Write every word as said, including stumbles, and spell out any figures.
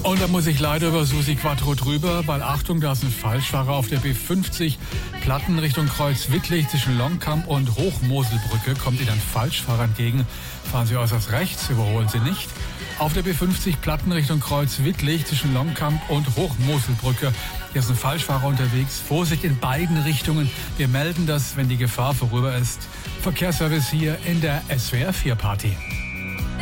Und da muss ich leider über Susi Quattro drüber, weil Achtung, da ist ein Falschfahrer auf der B fünfzig, Platten Richtung Kreuz Wittlich zwischen Longkamp und Hochmoselbrücke, kommt Ihnen ein Falschfahrer entgegen. Fahren Sie äußerst rechts, überholen Sie nicht. Auf der B fünfzig, Platten Richtung Kreuz Wittlich zwischen Longkamp und Hochmoselbrücke. Hier ist ein Falschfahrer unterwegs. Vorsicht in beiden Richtungen. Wir melden das, wenn die Gefahr vorüber ist. Verkehrsservice hier in der S W R vier Party.